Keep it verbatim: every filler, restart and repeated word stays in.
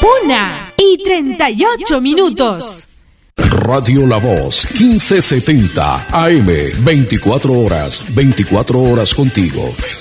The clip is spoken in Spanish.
Una y treinta y ocho minutos. Radio La Voz, quince setenta A M, veinticuatro horas, veinticuatro horas contigo.